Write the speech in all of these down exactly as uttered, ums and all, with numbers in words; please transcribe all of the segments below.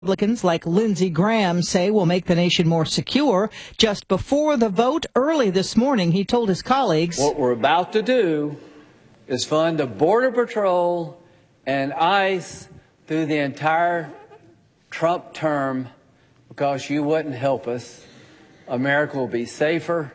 Republicans like Lindsey Graham say will make the nation more secure. Just before the vote early this morning, he told his colleagues, what we're about to do is fund a Border Patrol and ICE through the entire Trump term because you wouldn't help us. America will be safer.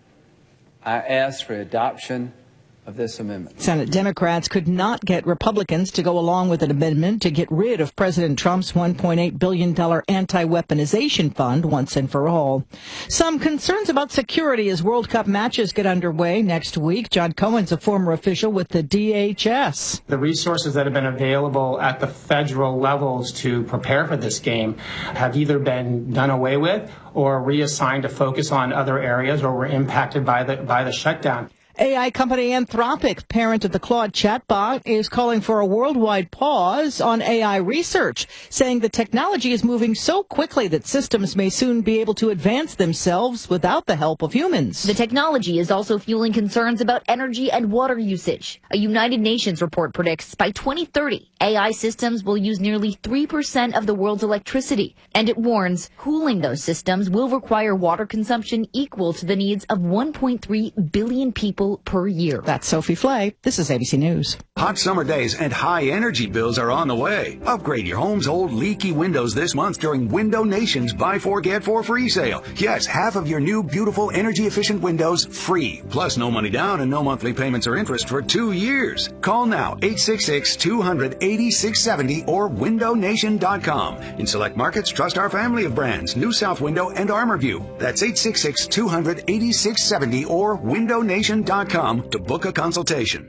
I ask for adoption of this amendment. Senate Democrats could not get Republicans to go along with an amendment to get rid of President Trump's one point eight billion dollars anti-weaponization fund once and for all. Some concerns about security as World Cup matches get underway next week. John Cohen's a former official with the D H S. The resources that have been available at the federal levels to prepare for this game have either been done away with or reassigned to focus on other areas or were impacted by the by the shutdown. A I company Anthropic, parent of the Claude chatbot, is calling for a worldwide pause on A I research, saying the technology is moving so quickly that systems may soon be able to advance themselves without the help of humans. The technology is also fueling concerns about energy and water usage. A United Nations report predicts by twenty thirty, A I systems will use nearly three percent of the world's electricity, and it warns cooling those systems will require water consumption equal to the needs of one point three billion people per year. That's Sophie Flay. This is A B C News. Hot summer days and high energy bills are on the way. Upgrade your home's old leaky windows this month during Window Nation's Buy Four Get Four free sale. Yes, half of your new beautiful energy efficient windows free. Plus no money down and no monthly payments or interest for two years. Call now eight six six, two hundred, eighty-six seventy or window nation dot com. In select markets, trust our family of brands, New South Window and ArmorView. That's eight six six, two hundred, eighty-six seventy or window nation dot com to book a consultation.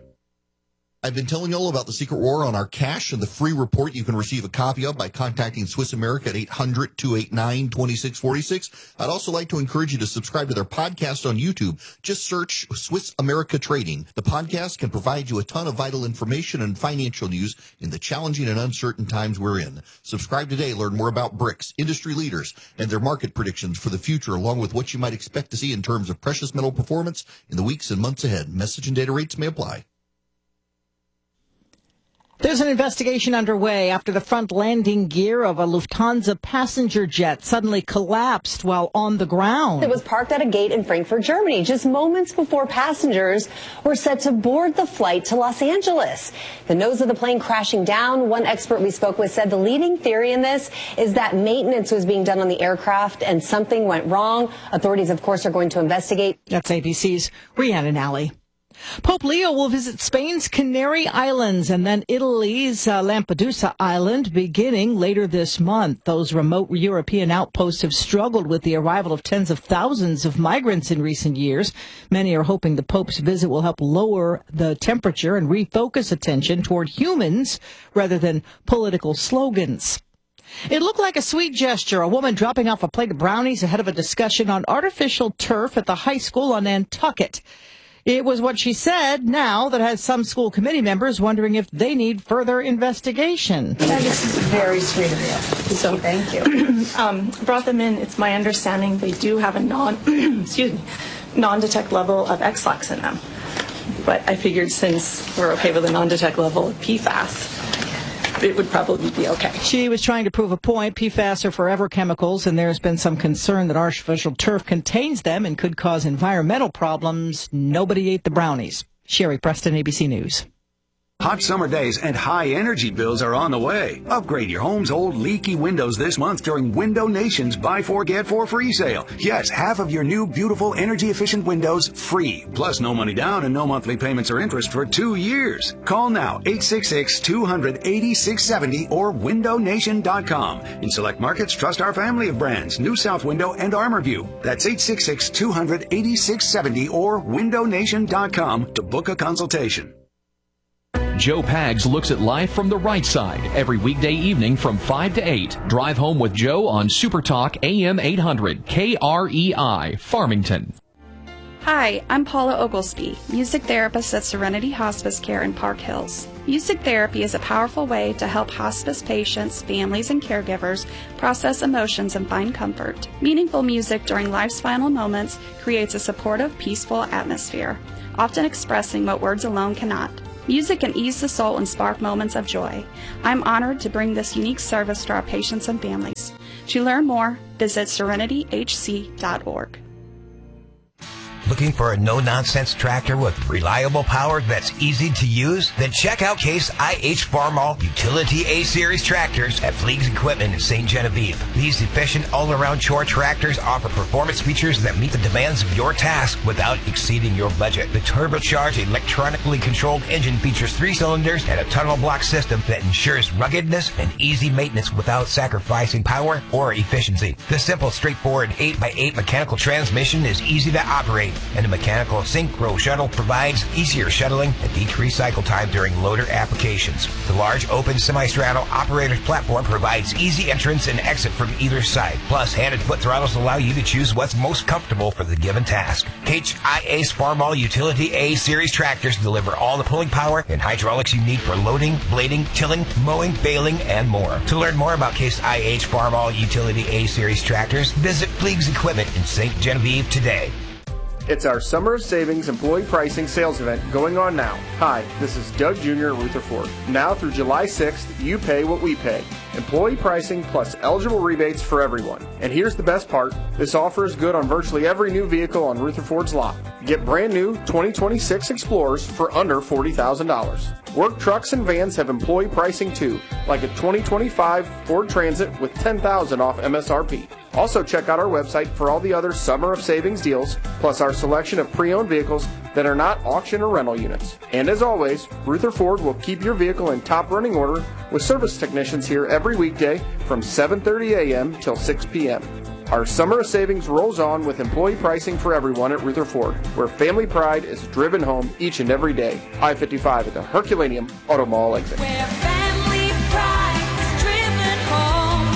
I've been telling you all about the Secret War on our cash and the free report you can receive a copy of by contacting Swiss America at eight hundred, two eight nine, two six four six. I'd also like to encourage you to subscribe to their podcast on YouTube. Just search Swiss America Trading. The podcast can provide you a ton of vital information and financial news in the challenging and uncertain times we're in. Subscribe today. Learn more about BRICS, industry leaders, and their market predictions for the future, along with what you might expect to see in terms of precious metal performance in the weeks and months ahead. Message and data rates may apply. There's an investigation underway after the front landing gear of a Lufthansa passenger jet suddenly collapsed while on the ground. It was parked at a gate in Frankfurt, Germany, just moments before passengers were set to board the flight to Los Angeles. The nose of the plane crashing down. One expert we spoke with said the leading theory in this is that maintenance was being done on the aircraft and something went wrong. Authorities, of course, are going to investigate. That's A B C's Rhiannon Alley. Pope Leo will visit Spain's Canary Islands and then Italy's uh, Lampedusa Island beginning later this month. Those remote European outposts have struggled with the arrival of tens of thousands of migrants in recent years. Many are hoping the Pope's visit will help lower the temperature and refocus attention toward humans rather than political slogans. It looked like a sweet gesture, a woman dropping off a plate of brownies ahead of a discussion on artificial turf at the high school on Nantucket. It was what she said now that has some school committee members wondering if they need further investigation. That is very sweet of you. So thank you. um, brought them in. It's my understanding they do have a non, excuse me, non-detect level of X-Lax in them. But I figured since we're okay with a non-detect level of P FAS, it would probably be okay. She was trying to prove a point. P FAS are forever chemicals, and there's been some concern that artificial turf contains them and could cause environmental problems. Nobody ate the brownies. Sherry Preston, A B C News. Hot summer days and high energy bills are on the way. Upgrade your home's old leaky windows this month during Window Nation's Buy Four Get Four free sale. Yes, half of your new beautiful energy efficient windows free. Plus no money down and no monthly payments or interest for two years. Call now eight six six, two hundred, eighty-six seventy or window nation dot com. In select markets, trust our family of brands, New South Window and ArmorView. That's eight six six, two hundred, eighty-six seventy or window nation dot com to book a consultation. Joe Pags looks at life from the right side every weekday evening from five to eight. Drive home with Joe on Super Talk A M eight hundred K R E I, Farmington. Hi, I'm Paula Oglesby, music therapist at Serenity Hospice Care in Park Hills. Music therapy is a powerful way to help hospice patients, families, and caregivers process emotions and find comfort. Meaningful music during life's final moments creates a supportive, peaceful atmosphere, often expressing what words alone cannot. Music can ease the soul and spark moments of joy. I'm honored to bring this unique service to our patients and families. To learn more, visit serenity h c dot org. Looking for a no-nonsense tractor with reliable power that's easy to use? Then check out Case I H Farmall Utility A-Series tractors at Fleegs Equipment in Saint Genevieve. These efficient all-around chore tractors offer performance features that meet the demands of your task without exceeding your budget. The turbocharged, electronically controlled engine features three cylinders and a tunnel block system that ensures ruggedness and easy maintenance without sacrificing power or efficiency. The simple, straightforward eight by eight mechanical transmission is easy to operate, and the mechanical synchro shuttle provides easier shuttling and decreased cycle time during loader applications. The large open semi-straddle operator's platform provides easy entrance and exit from either side. Plus, hand and foot throttles allow you to choose what's most comfortable for the given task. H I Ace Farmall Utility A-Series tractors deliver all the pulling power and hydraulics you need for loading, blading, tilling, mowing, baling, and more. To learn more about Case I H Farmall Utility A-Series tractors, visit Fleegs Equipment in Saint Genevieve today. It's our Summer of Savings Employee Pricing Sales Event going on now. Hi, this is Doug Junior at Rutherford. Now through July sixth, you pay what we pay. Employee pricing plus eligible rebates for everyone. And here's the best part. This offer is good on virtually every new vehicle on Rutherford's lot. Get brand new twenty twenty-six Explorers for under forty thousand dollars. Work trucks and vans have employee pricing too, like a twenty twenty-five Ford Transit with ten thousand dollars off M S R P. Also check out our website for all the other Summer of Savings deals, plus our selection of pre-owned vehicles that are not auction or rental units. And as always, Rutherford will keep your vehicle in top running order with service technicians here every weekday from seven thirty a m till six p m Our Summer of Savings rolls on with employee pricing for everyone at Rutherford, where family pride is driven home each and every day. I fifty-five at the Herculaneum Auto Mall exit. Where family pride is driven home.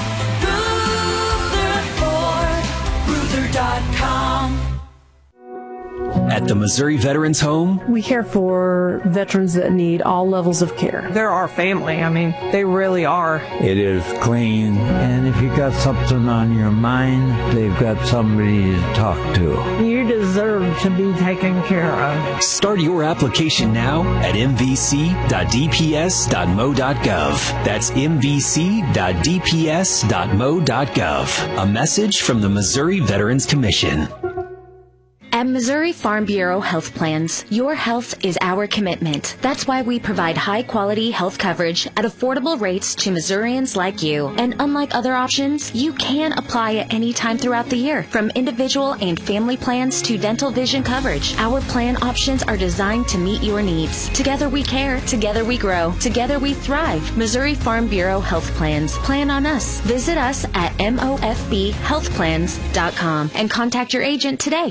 Rutherford, Ruther dot com. At the Missouri Veterans Home, we care for veterans that need all levels of care. They're our family. I mean, they really are. It is clean, and if you got something on your mind, they've got somebody to talk to. You deserve to be taken care of. Start your application now at m v c dot d p s dot m o dot gov. That's m v c dot d p s dot m o dot gov. A message from the Missouri Veterans Commission. At Missouri Farm Bureau Health Plans, your health is our commitment. That's why we provide high-quality health coverage at affordable rates to Missourians like you. And unlike other options, you can apply at any time throughout the year. From individual and family plans to dental vision coverage, our plan options are designed to meet your needs. Together we care. Together we grow. Together we thrive. Missouri Farm Bureau Health Plans. Plan on us. Visit us at m o f b health plans dot com and contact your agent today.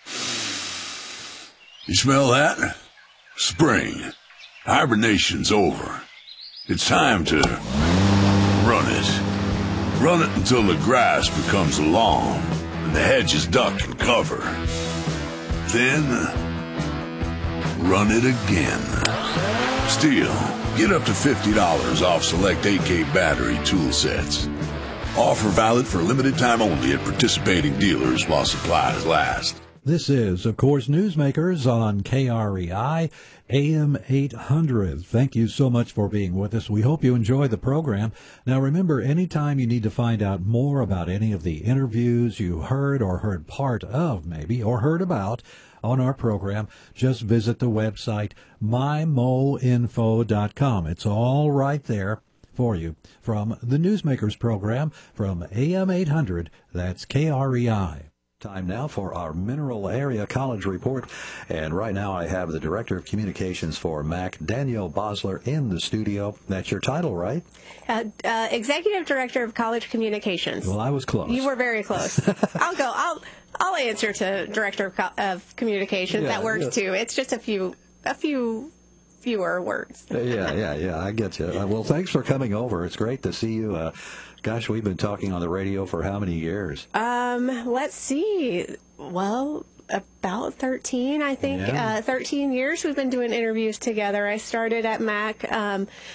You smell that? Spring. Hibernation's over. It's time to run it. Run it until the grass becomes long and the hedges duck and cover. Then, run it again. Still, get up to fifty dollars off select A K battery tool sets. Offer valid for limited time only at participating dealers while supplies last. This is, of course, Newsmakers on K R E I, A M eight hundred. Thank you so much for being with us. We hope you enjoy the program. Now, remember, anytime you need to find out more about any of the interviews you heard or heard part of, maybe, or heard about on our program, just visit the website my mo info dot com. It's all right there for you. From the Newsmakers program from A M eight hundred, that's K R E I. Time now for our Mineral Area College Report. And right now I have the Director of Communications for M A C, Danielle Bosler, in the studio. That's your title, right? Uh, uh, Executive Director of College Communications. Well, I was close. You were very close. I'll go. I'll I'll answer to Director of, Co- of Communications. Yeah, that works yeah. too. It's just a few a few fewer words. yeah, yeah, yeah. I get you. Uh, well, thanks for coming over. It's great to see you. Uh, Gosh, we've been talking on the radio for how many years? Um, let's see. Well, about thirteen, I think. Yeah. Uh, thirteen years we've been doing interviews together. I started at M A C um,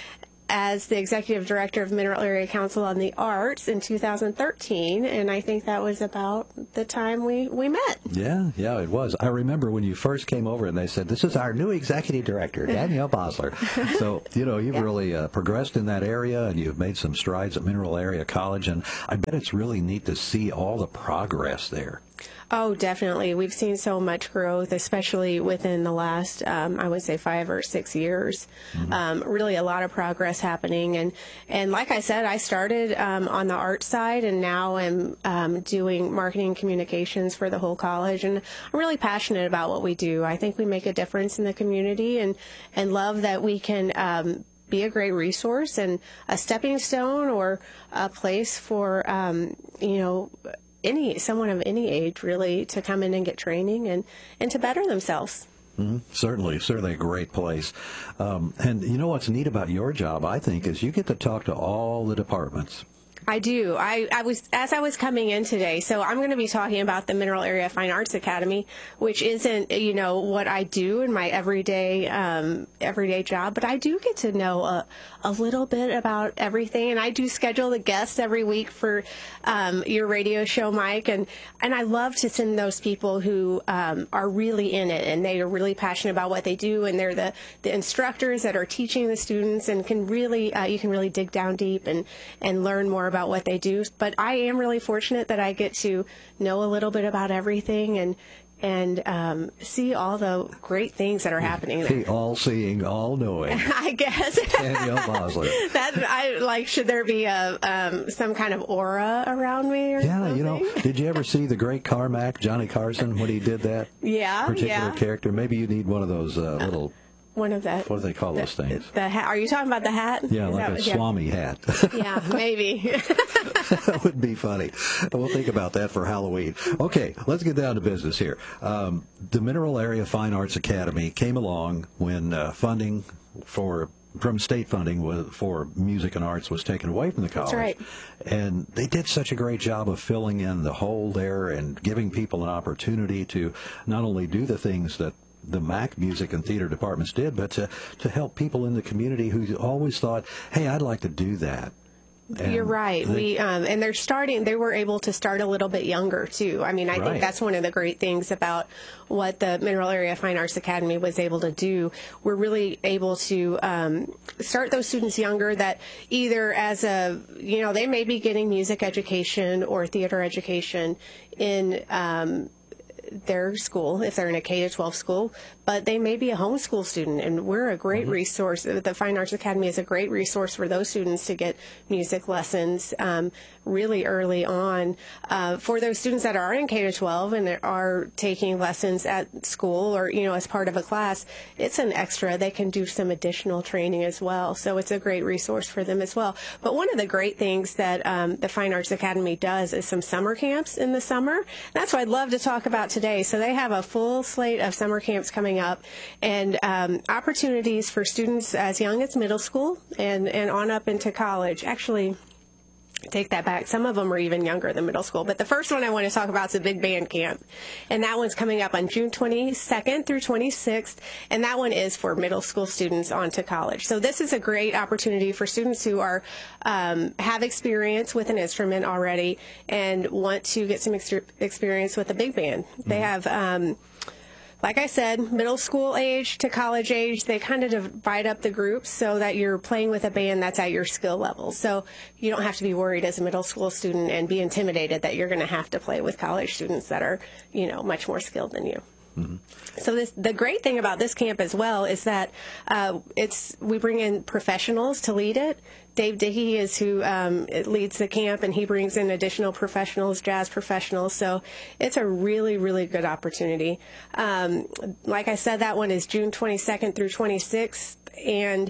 as the executive director of Mineral Area Council on the Arts in two thousand thirteen, and I think that was about the time we, we met. Yeah, yeah, it was. I remember when you first came over and they said, this is our new executive director, Danielle Bosler. So, you know, you've yeah. really uh, progressed in that area, and you've made some strides at Mineral Area College, and I bet it's really neat to see all the progress there. Oh, definitely. We've seen so much growth, especially within the last, um, I would say, five or six years. Mm-hmm. Um, really a lot of progress happening. And, and like I said, I started um, on the art side, and now I'm um, doing marketing and communications for the whole college. And I'm really passionate about what we do. I think we make a difference in the community, and, and love that we can um, be a great resource and a stepping stone or a place for, um, you know, any someone of any age really to come in and get training and, and to better themselves. Mm-hmm. Certainly, certainly a great place. Um, and you know what's neat about your job, I think, is you get to talk to all the departments. I do. I, I was as I was coming in today, so I'm going to be talking about the Mineral Area Fine Arts Academy, which isn't, you know, what I do in my everyday um, everyday job, but I do get to know a, a little bit about everything, and I do schedule the guests every week for um, your radio show, Mike, and and I love to send those people who um, are really in it, and they are really passionate about what they do, and they're the, the instructors that are teaching the students, and can really uh, you can really dig down deep and and learn more about about what they do. But I am really fortunate that I get to know a little bit about everything and and um, see all the great things that are happening there. The all-seeing, all-knowing. I guess. Danielle Bosler. That I like. Should there be a um, some kind of aura around me? Or yeah, something? You know. Did you ever see the great Carmack, Johnny Carson, when he did that? Yeah, particular yeah. character? Maybe you need one of those uh, little. One of that. What do they call the, those things? The hat. Are you talking about the hat? Yeah, Is like that, a Swami yeah. hat. Yeah, maybe. That would be funny. We'll think about that for Halloween. Okay, let's get down to business here. Um, the Mineral Area Fine Arts Academy came along when uh, funding for from state funding was, for music and arts was taken away from the college. That's right. And they did such a great job of filling in the hole there and giving people an opportunity to not only do the things that the M A C music and theater departments did, but to, to help people in the community who always thought, hey, I'd like to do that. And You're right. They, we um, and they're starting. They were able to start a little bit younger too. I mean, I right. think that's one of the great things about what the Mineral Area Fine Arts Academy was able to do. We're really able to um, start those students younger. That either as a you know they may be getting music education or theater education in. Um, their school, if they're in a K to twelve school, but they may be a homeschool student, and we're a great mm-hmm. resource. The Fine Arts Academy is a great resource for those students to get music lessons um, really early on. Uh, for those students that are in K to twelve and are taking lessons at school or, you know, as part of a class, it's an extra. They can do some additional training as well, so it's a great resource for them as well. But one of the great things that um, the Fine Arts Academy does is some summer camps in the summer. That's what I'd love to talk about today. So they have a full slate of summer camps coming up, and um, opportunities for students as young as middle school and, and on up into college. Actually, take that back. Some of them are even younger than middle school. But the first one I want to talk about is a big band camp. And that one's coming up on June twenty-second through twenty-sixth. And that one is for middle school students on to college. So this is a great opportunity for students who are um, have experience with an instrument already and want to get some ex- experience with a big band. Mm-hmm. They have... Um, Like I said, middle school age to college age, they kind of divide up the groups so that you're playing with a band that's at your skill level. So you don't have to be worried as a middle school student and be intimidated that you're going to have to play with college students that are, you know, much more skilled than you. Mm-hmm. So this, the great thing about this camp as well is that uh, it's we bring in professionals to lead it. Dave Dickey is who um, leads the camp, and he brings in additional professionals, jazz professionals. So it's a really, really good opportunity. Um, like I said, that one is June twenty-second through twenty-sixth, and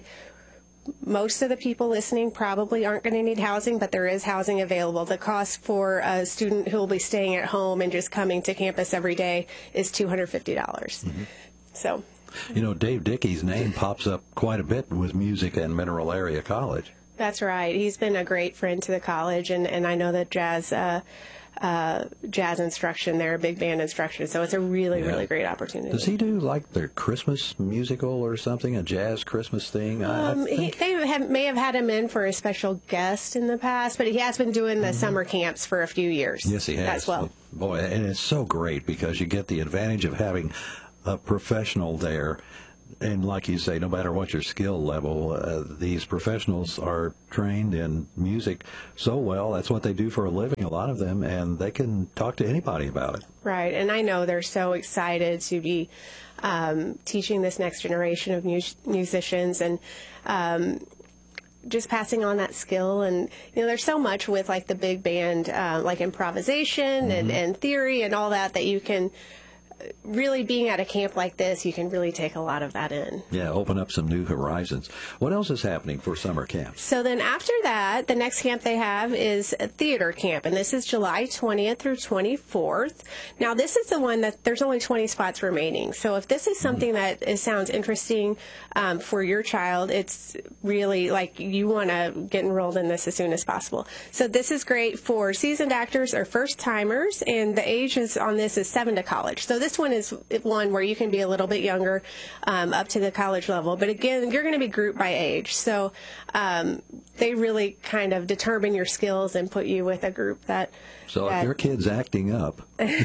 most of the people listening probably aren't going to need housing, but there is housing available. The cost for a student who will be staying at home and just coming to campus every day is two hundred fifty dollars. Mm-hmm. So, you know, Dave Dickey's name pops up quite a bit with music and Mineral Area College. That's right. He's been a great friend to the college, and, and I know that Jazz uh, uh, jazz instruction there, big band instruction. So it's a really, Yeah. really great opportunity. Does he do like their Christmas musical or something, a jazz Christmas thing? I- I Um, he, think- they have, may have had him in for a special guest in the past, but he has been doing the summer camps for a few years. Yes, he has. As well. Boy, and it's so great because you get the advantage of having a professional there. And like you say, no matter what your skill level, uh, these professionals are trained in music so well. That's what they do for a living, a lot of them, and they can talk to anybody about it. Right, and I know they're so excited to be um, teaching this next generation of mu- musicians and um, just passing on that skill. And you know, there's so much with like the big band, uh, like improvisation and, and theory and all that that you can really, being at a camp like this, you can really take a lot of that in. Yeah, open up some new horizons. What else is happening for summer camps? So then after that, the next camp they have is a theater camp, and this is July twentieth through twenty-fourth. Now, this is the one that there's only twenty spots remaining. So if this is something that is, sounds interesting um, for your child, it's really like you want to get enrolled in this as soon as possible. So this is great for seasoned actors or first-timers, and the ages on this is seven to college. So this one is one where you can be a little bit younger um, up to the college level. But again, you're going to be grouped by age. So um, they really kind of determine your skills and put you with a group that... So that if your kid's acting up,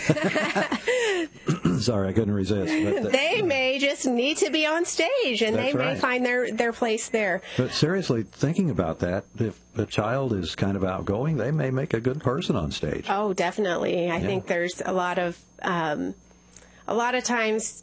sorry, I couldn't resist. But the, they may just need to be on stage, and That's they may right. find their, their place there. but seriously, thinking about that, if a child is kind of outgoing, they may make a good person on stage. Oh, definitely. I Yeah. think there's a lot of, um, a lot of times,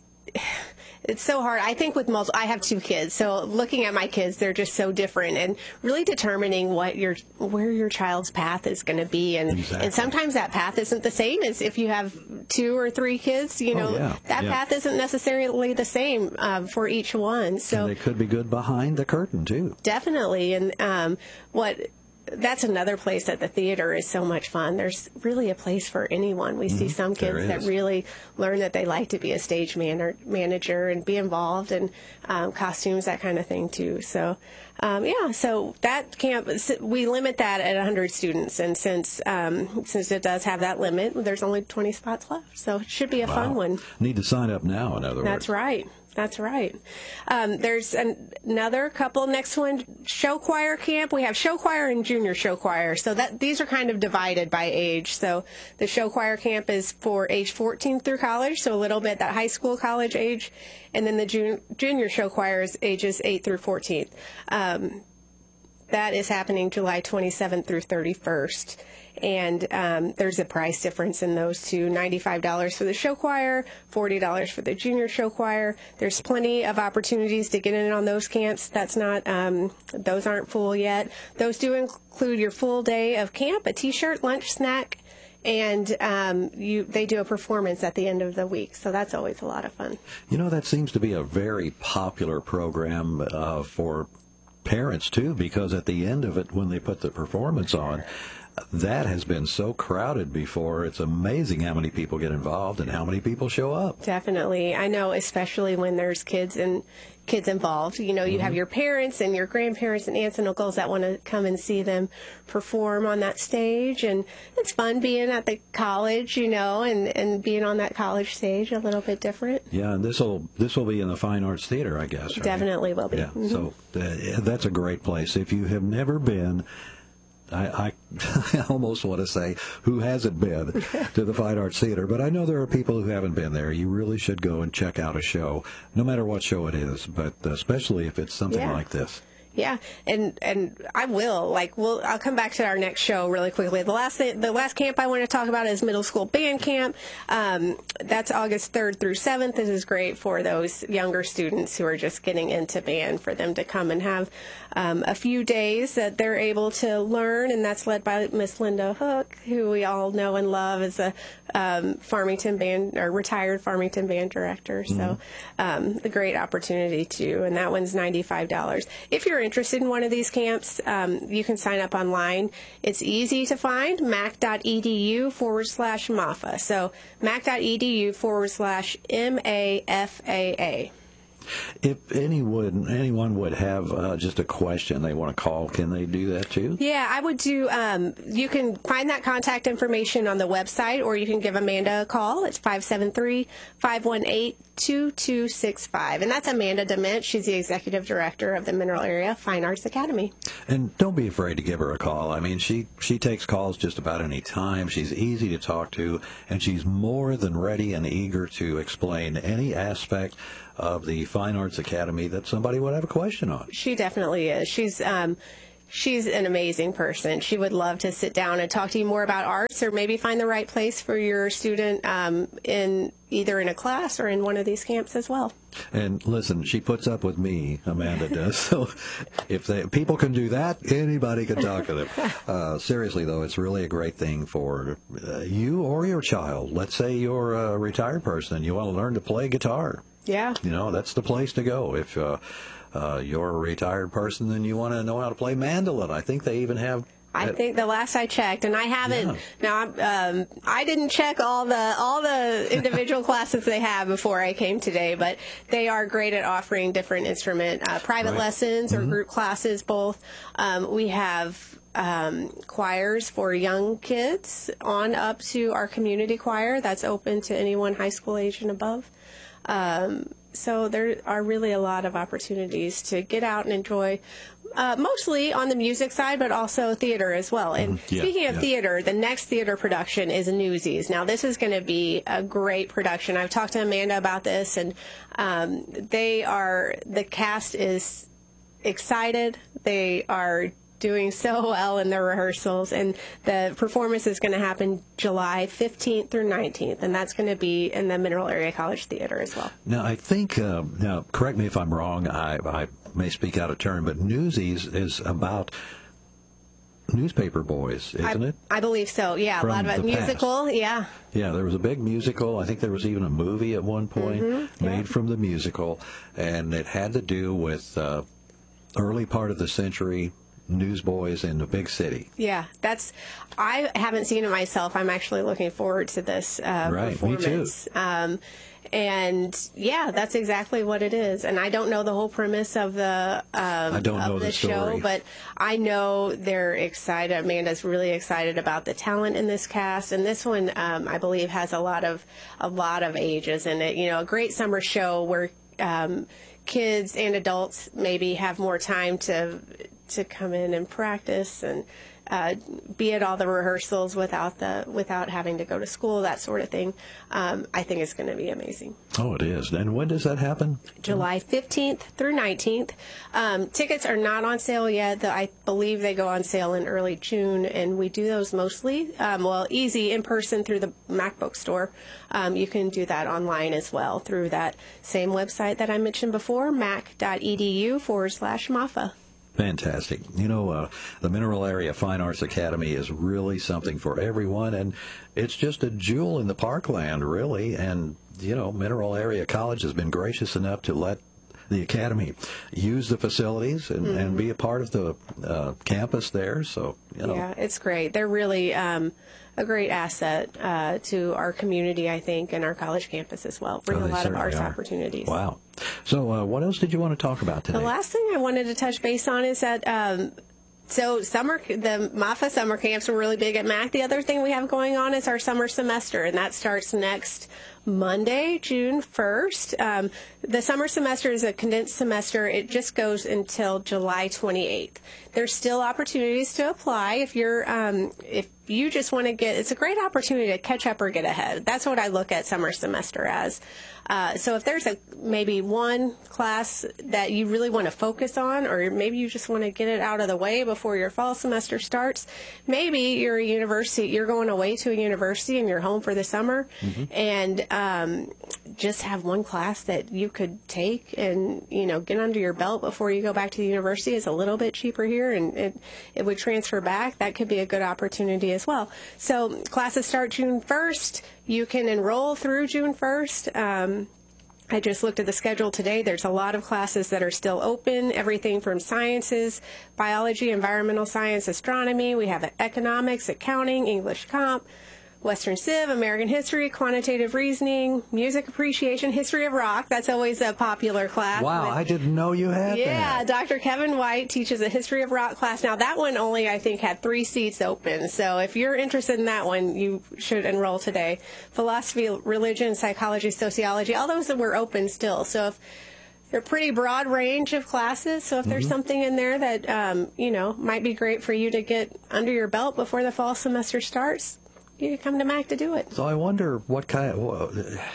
it's so hard. I think with multiple, I have two kids, so looking at my kids, they're just so different, and really determining what your, where your child's path is going to be, and Exactly. and sometimes that path isn't the same as if you have two or three kids. You Oh, know, yeah. that Yeah. path isn't necessarily the same um, for each one. So And they could be good behind the curtain, too. definitely, and um, what. That's another place at the theater is so much fun. There's really a place for anyone. We see some There kids that is. really learn that they like to be a stage man- manager and be involved in um, costumes, that kind of thing too. So, um, yeah, so that camp, we limit that at one hundred students. And since um, since it does have that limit, there's only twenty spots left. So it should be a fun Wow. one. Need to sign up now, in other That's words. right. That's right. Um, there's an, another couple. Next one, show choir camp. We have show choir and junior show choir. So that these are kind of divided by age. So the show choir camp is for age fourteen through college, so a little bit that high school college age, and then the jun- junior show choir is ages eight through fourteen. Um, that is happening July twenty-seventh through thirty-first. And um, there's a price difference in those two, ninety-five dollars for the show choir, forty dollars for the junior show choir. There's plenty of opportunities to get in on those camps. That's not, um, those aren't full yet. Those do include your full day of camp, a t-shirt, lunch, snack, and um, you they do a performance at the end of the week. So that's always a lot of fun. You know, that seems to be a very popular program uh, for parents, too, because at the end of it, when they put the performance on, that has been so crowded before. It's amazing how many people get involved and how many people show up. Definitely. I know, especially when there's kids and kids involved. You know, you have your parents and your grandparents and aunts and uncles that want to come and see them perform on that stage. And it's fun being at the college, you know, and, and being on that college stage, a little bit different. Yeah, and this will this will be in the Fine Arts Theater, I guess. Right? Definitely will be. Yeah, Mhm. so uh, that's a great place. If you have never been, I, I, I almost want to say, who hasn't been to the Fine Arts Theater? But I know there are people who haven't been there. You really should go and check out a show, no matter what show it is, but especially if it's something Yeah. like this. Yeah, and and I will like we'll I'll come back to our next show really quickly. The last thing, the last camp I want to talk about is middle school band camp. Um, that's August third through seventh. This is great for those younger students who are just getting into band, for them to come and have um, a few days that they're able to learn, and that's led by Miss Linda Hook, who we all know and love as a um, Farmington band or retired Farmington band director. So um, a great opportunity too, and that one's ninety-five dollars. If you're interested in one of these camps, um, you can sign up online. It's easy to find, mac.edu forward slash MAFA. So mac.edu forward slash M A F A A. If anyone anyone would have uh, just a question they want to call, can they do that too? Yeah, I would do, um, you can find that contact information on the website, or you can give Amanda a call. It's five seven three, five one eight, two two six five. And that's Amanda Dement. She's the Executive Director of the Mineral Area Fine Arts Academy. And don't be afraid to give her a call. I mean, she, she takes calls just about any time. She's easy to talk to, and she's more than ready and eager to explain any aspect of the Fine Arts Academy that somebody would have a question on. She definitely is. She's um, she's an amazing person. She would love to sit down and talk to you more about arts, or maybe find the right place for your student um, in either in a class or in one of these camps as well. And listen, she puts up with me, Amanda does. So if they, people can do that, anybody can talk to them. Uh, seriously, though, it's really a great thing for uh, you or your child. Let's say you're a retired person and you want to learn to play guitar. Yeah. You know, that's the place to go. If uh, uh, you're a retired person and you want to know how to play mandolin, I think they even have... I think the last I checked, and I haven't. Yeah. Now, um, I didn't check all the all the individual classes they have before I came today, but they are great at offering different instrument uh, private right. lessons or mm-hmm. group classes. Both um, we have um, choirs for young kids on up to our community choir that's open to anyone high school age and above. Um, so there are really a lot of opportunities to get out and enjoy. Uh, mostly on the music side, but also theater as well. And mm-hmm. yeah, speaking of yeah. theater, the next theater production is Newsies. Now, this is going to be a great production. I've talked to Amanda about this, and um, they are, the cast is excited. They are doing so well in their rehearsals, and the performance is going to happen July fifteenth through nineteenth, and that's going to be in the Mineral Area College Theater as well. Now, I think, uh, now, correct me if I'm wrong, I, I may speak out of turn, but Newsies is about newspaper boys, isn't I, it? I believe so, yeah. From a lot of a musical, past. yeah. Yeah, there was a big musical. I think there was even a movie at one point mm-hmm, made yeah. from the musical, and it had to do with uh, early part of the century newsboys in the big city. Yeah, that's, I haven't seen it myself. I'm actually looking forward to this uh, right, performance. Me too. Um, and yeah, that's exactly what it is. And I don't know the whole premise of the um, I don't of know the, the show, story. but I know they're excited. Amanda's really excited about the talent in this cast, and this one, um, I believe, has a lot of a lot of ages in it. You know, a great summer show where um, kids and adults maybe have more time to to come in and practice and uh, be at all the rehearsals without the without having to go to school, that sort of thing. Um, I think it's going to be amazing. Oh, it is. And when does that happen? July fifteenth through nineteenth. Um, tickets are not on sale yet. The, I believe they go on sale in early June, and we do those mostly, um, well, easy in person through the MacBook store. Um, you can do that online as well through that same website that I mentioned before, mac.edu forward slash MAFA. Fantastic. You know, uh, the Mineral Area Fine Arts Academy is really something for everyone, and it's just a jewel in the parkland, really. And, you know, Mineral Area College has been gracious enough to let the Academy use the facilities and, mm-hmm. and be a part of the uh, campus there. So, you know. Yeah, it's great. They're really um, a great asset uh, to our community, I think, and our college campus as well. Bring oh, a lot of arts are. opportunities. Wow. So uh, what else did you want to talk about today? The last thing I wanted to touch base on is that um, so summer, the MAFA summer camps are really big at Mac. The other thing we have going on is our summer semester, and that starts next Monday, June first. Um, the summer semester is a condensed semester. It just goes until July twenty-eighth. There's still opportunities to apply if you're um, if you just want to get, it's a great opportunity to catch up or get ahead. That's what I look at summer semester as. Uh, so if there's a maybe one class that you really want to focus on, or maybe you just want to get it out of the way before your fall semester starts, maybe you're a university, you're going away to a university and you're home for the summer, mm-hmm. and um, just have one class that you could take and, you know, get under your belt before you go back to the university. It's a little bit cheaper here, and it, it would transfer back. That could be a good opportunity as well. So classes start June first. You can enroll through June first. Um, I just looked at the schedule today. There's a lot of classes that are still open, everything from sciences, biology, environmental science, astronomy. We have economics, accounting, English comp, Western Civ, American History, Quantitative Reasoning, Music Appreciation, History of Rock. That's always a popular class. Wow, with, I didn't know you had yeah, that. Doctor Kevin White teaches a History of Rock class. Now, that one only, I think, had three seats open. So if you're interested in that one, you should enroll today. Philosophy, religion, psychology, sociology, all those were open still. So if they're a pretty broad range of classes, so if there's Mm-hmm. something in there that, um, you know, might be great for you to get under your belt before the fall semester starts, you can come to Mac to do it. So I wonder what kind of... Well,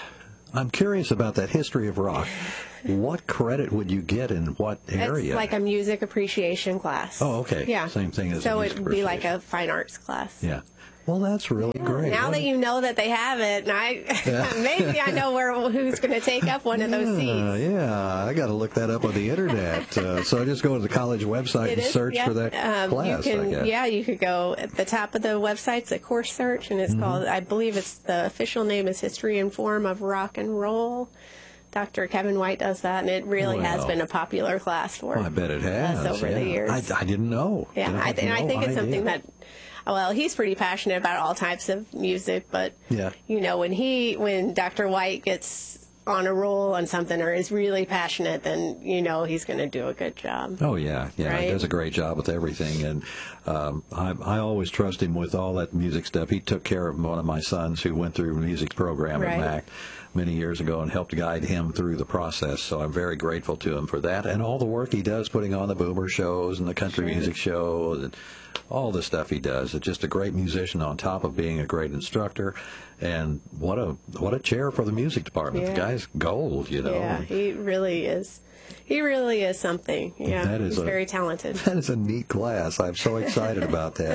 I'm curious about that History of Rock. What credit would you get in what area? It's like a music appreciation class. Oh, okay. Yeah. Same thing as So a it music would be like appreciation. a fine arts class. Yeah. Well, that's really great. Now What that a- you know that they have it, and I Yeah. maybe I know where who's going to take up one of those Uh, seats. yeah, I got to look that up on the internet. Uh, so I just go to the college website It and is, search yeah. for that Um, class, you I can, guess. yeah, you could go at the top of the website's a course search, and it's Mhm. called, I believe it's the official name is History and Form of Rock and Roll. Doctor Kevin White does that, and it really has Wow. been a popular class for Well, I bet it has. us over yeah. the years. I, I didn't know. Yeah, You know, I, had th- and I no think it's something idea. that, well, he's pretty passionate about all types of music, but Yeah. you know, when he, when Doctor White gets on a roll on something or is really passionate, then you know he's going to do a good job. Oh yeah, yeah, Right? he does a great job with everything, and um, I, I always trust him with all that music stuff. He took care of one of my sons who went through a music program Right. at Mac many years ago and helped guide him through the process. So I'm very grateful to him for that, and all the work he does putting on the Boomer shows and the country Sure. music shows and all the stuff he does. It's just a great musician on top of being a great instructor, and what a what a chair for the music department. The Yeah. guy's gold, you know. Yeah, he really is. He really is something. Yeah, That is he's a- very talented. That is a neat class. I'm so excited about that.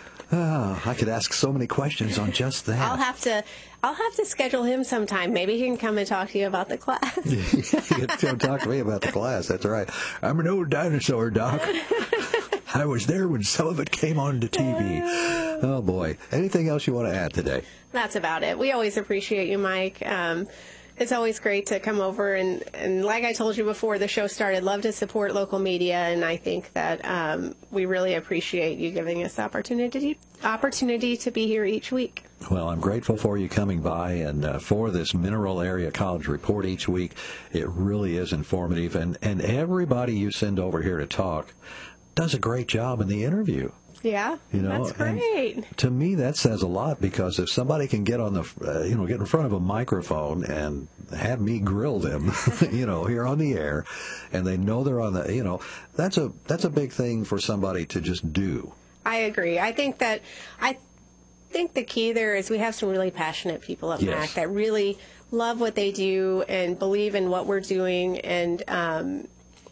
Ah, I could ask so many questions on just that. I'll have to, I'll have to schedule him sometime. Maybe he can come and talk to you about the class. You can talk to me about the class. That's right. I'm an old dinosaur, Doc. I was there when some of it came on to T V. Oh, boy. Anything else you want to add today? That's about it. We always appreciate you, Mike. Um, it's always great to come over and, and like I told you before the show started, love to support local media, and I think that um, we really appreciate you giving us the opportunity opportunity to be here each week. Well, I'm grateful for you coming by and uh, for this Mineral Area College report each week. It really is informative, and, and everybody you send over here to talk does a great job in the interview. Yeah, You know, that's great. To me, that says a lot, because if somebody can get on the, uh, you know, get in front of a microphone and have me grill them, you know, here on the air, and they know they're on the, you know, that's a that's a big thing for somebody to just do. I agree. I think that I think the key there is we have some really passionate people at Yes. Mac that really love what they do and believe in what we're doing, and um,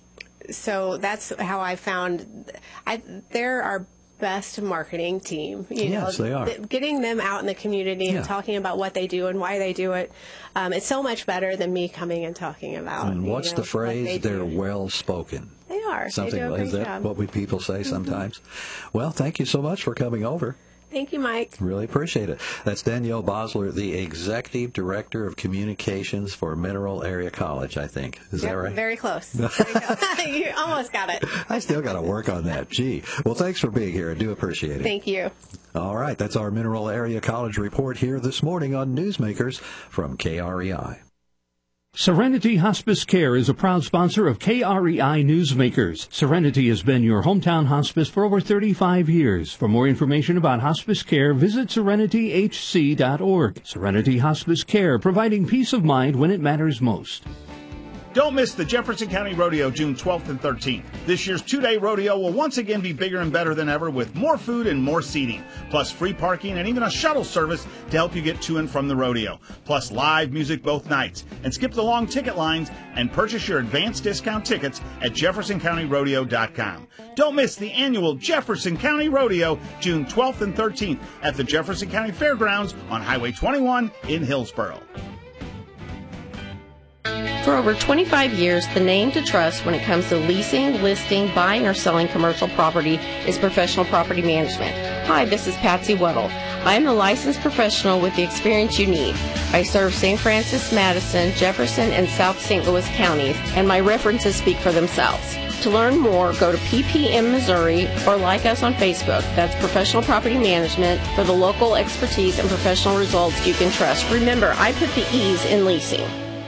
so that's how I found. I they're our best marketing team. You Yes, know, they are. th- getting them out in the community Yeah. and talking about what they do and why they do it. Um, it's so much better than me coming and talking about. And you what's know, the what phrase? they do. They're well spoken. They are. Something they do a like great that. job. What we people say sometimes. Well, thank you so much for coming over. Thank you, Mike. Really appreciate it. That's Danielle Bosler, the Executive Director of Communications for Mineral Area College, I think. Is Yep, that right? Very close. There you go. You almost got it. I still got to work on that. Gee. Well, thanks for being here. I do appreciate it. Thank you. All right. That's our Mineral Area College report here this morning on Newsmakers from K R E I. Serenity Hospice Care is a proud sponsor of K R E I Newsmakers. Serenity has been your hometown hospice for over thirty-five years. For more information about hospice care, visit serenity h c dot org. Serenity Hospice Care, providing peace of mind when it matters most. Don't miss the Jefferson County Rodeo June twelfth and thirteenth. This year's two-day rodeo will once again be bigger and better than ever, with more food and more seating, plus free parking and even a shuttle service to help you get to and from the rodeo, plus live music both nights. And skip the long ticket lines and purchase your advanced discount tickets at jefferson county rodeo dot com. Don't miss the annual Jefferson County Rodeo June twelfth and thirteenth at the Jefferson County Fairgrounds on Highway twenty-one in Hillsboro. For over twenty-five years, the name to trust when it comes to leasing, listing, buying, or selling commercial property is Professional Property Management. Hi, this is Patsy Weddle. I am a licensed professional with the experience you need. I serve Saint Francis, Madison, Jefferson, and South Saint Louis counties, and my references speak for themselves. To learn more, go to P P M Missouri or like us on Facebook. That's Professional Property Management for the local expertise and professional results you can trust. Remember, I put the E's in leasing.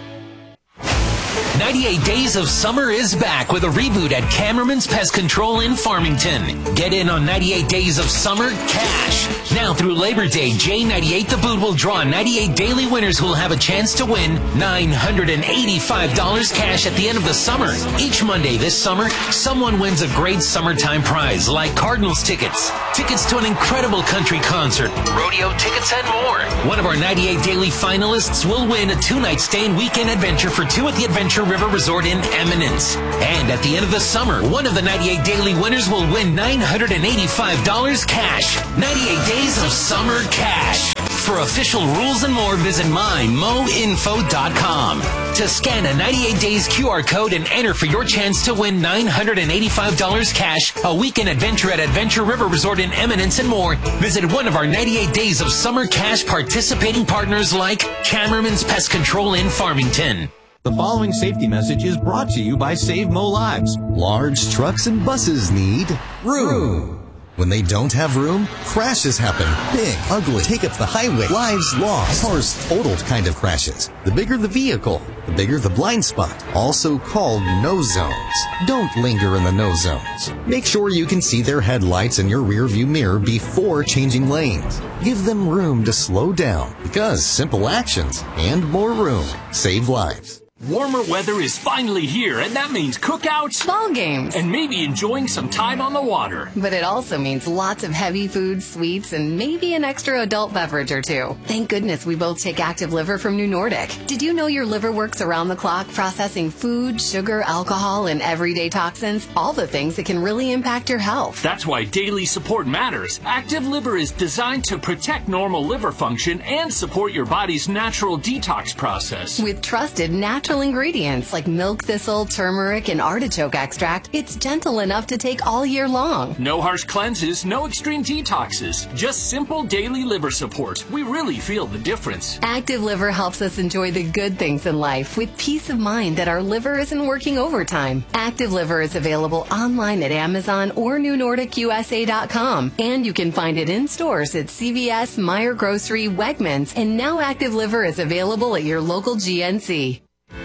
ninety-eight Days of Summer is back with a reboot at Cameraman's Pest Control in Farmington. Get in on ninety-eight Days of Summer cash. Now through Labor Day, J ninety-eight The Boot will draw ninety-eight daily winners who will have a chance to win nine hundred eighty-five dollars cash at the end of the summer. Each Monday this summer, someone wins a great summertime prize like Cardinals tickets, tickets to an incredible country concert, rodeo tickets, and more. One of our ninety-eight daily finalists will win a two-night stay and weekend adventure for two at the Adventure River Resort in Eminence. And at the end of the summer, one of the ninety-eight daily winners will win nine hundred eighty-five dollars cash. ninety-eight Days of Summer cash. For official rules and more, visit my mo info dot com. To scan a ninety-eight days Q R code and enter for your chance to win nine hundred eighty-five dollars cash, a weekend adventure at Adventure River Resort in Eminence, and more, visit one of our ninety-eight Days of Summer cash participating partners like Cameraman's Pest Control in Farmington. The following safety message is brought to you by Save Mo Lives. Large trucks and buses need room. When they don't have room, crashes happen. Big, ugly, take up the highway, lives lost, cars totaled kind of crashes. The bigger the vehicle, the bigger the blind spot, also called no zones. Don't linger in the no zones. Make sure you can see their headlights in your rear view mirror before changing lanes. Give them room to slow down, because simple actions and more room save lives. Warmer weather is finally here, and that means cookouts, ball games, and maybe enjoying some time on the water. But it also means lots of heavy food, sweets, and maybe an extra adult beverage or two. Thank goodness we both take Active Liver from New Nordic. Did you know your liver works around the clock processing food, sugar, alcohol, and everyday toxins? All the things that can really impact your health. That's why daily support matters. Active Liver is designed to protect normal liver function and support your body's natural detox process. With trusted natural ingredients like milk thistle, turmeric, and artichoke extract, it's gentle enough to take all year long. No harsh cleanses, no extreme detoxes, just simple daily liver support. We really feel the difference. Active Liver helps us enjoy the good things in life with peace of mind that our liver isn't working overtime. Active Liver is available online at Amazon or new nordic U S A dot com, and you can find it in stores at C V S, Meijer Grocery, Wegmans, and now Active Liver is available at your local G N C.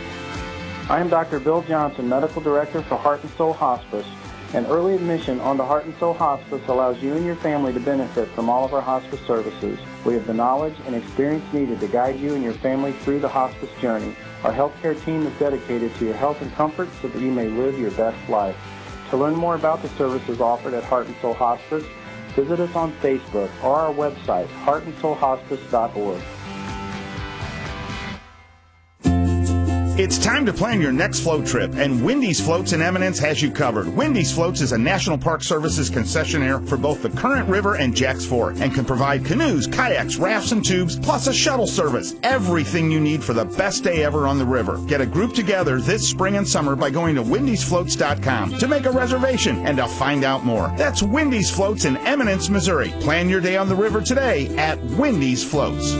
I am Doctor Bill Johnson, Medical Director for Heart and Soul Hospice. And early admission on to Heart and Soul Hospice allows you and your family to benefit from all of our hospice services. We have the knowledge and experience needed to guide you and your family through the hospice journey. Our healthcare team is dedicated to your health and comfort so that you may live your best life. To learn more about the services offered at Heart and Soul Hospice, visit us on Facebook or our website, heart and soul hospice dot org. It's time to plan your next float trip, and Wendy's Floats in Eminence has you covered. Wendy's Floats is a National Park Services concessionaire for both the Current River and Jacks Fork, and can provide canoes, kayaks, rafts, and tubes, plus a shuttle service. Everything you need for the best day ever on the river. Get a group together this spring and summer by going to wendy's floats dot com to make a reservation and to find out more. That's Wendy's Floats in Eminence, Missouri. Plan your day on the river today at Wendy's Floats.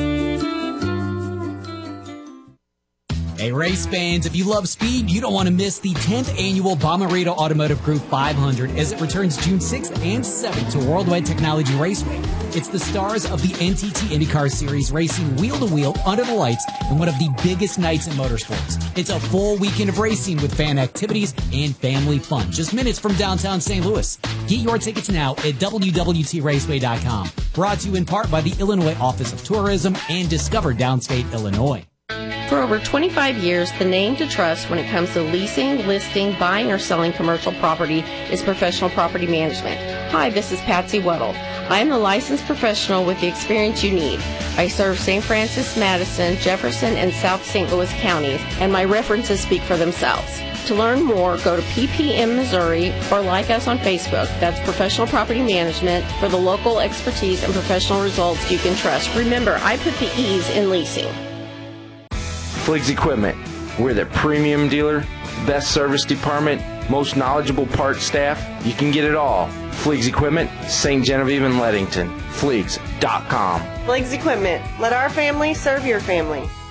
Hey, race fans, if you love speed, you don't want to miss the tenth annual Bomarito Automotive Group five hundred as it returns June sixth and seventh to Worldwide Technology Raceway. It's the stars of the N T T IndyCar Series racing wheel-to-wheel under the lights in one of the biggest nights in motorsports. It's a full weekend of racing with fan activities and family fun, just minutes from downtown Saint Louis. Get your tickets now at w w t raceway dot com. Brought to you in part by the Illinois Office of Tourism and Discover Downstate Illinois. For over twenty-five years, the name to trust when it comes to leasing, listing, buying, or selling commercial property is Professional Property Management. Hi, this is Patsy Weddle. I am the licensed professional with the experience you need. I serve Saint Francis, Madison, Jefferson, and South Saint Louis counties, and my references speak for themselves. To learn more, go to P P M Missouri or like us on Facebook. That's Professional Property Management for the local expertise and professional results you can trust. Remember, I put the E's in leasing. Fliggs Equipment. We're the premium dealer, best service department, most knowledgeable parts staff. You can get it all. Fliggs Equipment, Saint Genevieve and Leadington. Fliggs dot com. Fliggs Equipment. Let our family serve your family.